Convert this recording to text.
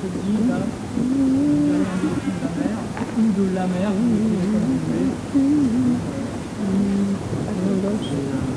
cette ville là, de la mer, ou de la mer, vous pouvez comme vous voulez.